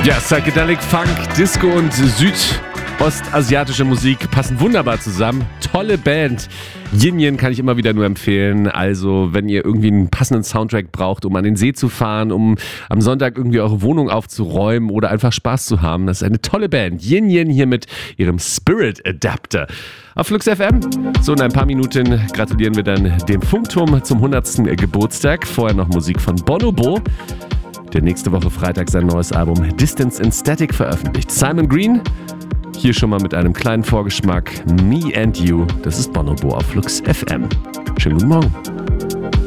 Ja, Psychedelic Funk, Disco und südostasiatische Musik passen wunderbar zusammen. Tolle Band. Yin Yin kann ich immer wieder nur empfehlen. Also, wenn ihr irgendwie einen passenden Soundtrack braucht, um an den See zu fahren, um am Sonntag irgendwie eure Wohnung aufzuräumen oder einfach Spaß zu haben, das ist eine tolle Band. Yin Yin hier mit ihrem Spirit Adapter. Auf Flux FM. So, in ein paar Minuten gratulieren wir dann dem Funkturm zum 100. Geburtstag. Vorher noch Musik von Bonobo, der nächste Woche Freitag sein neues Album Distance in Static veröffentlicht. Simon Green, hier schon mal mit einem kleinen Vorgeschmack. Me and You, das ist Bonobo auf Flux FM. Schönen guten Morgen.